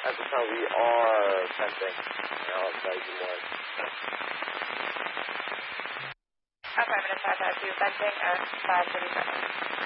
At the time, we are fencing. Outside you more. Affirmative 552, fencing or 537.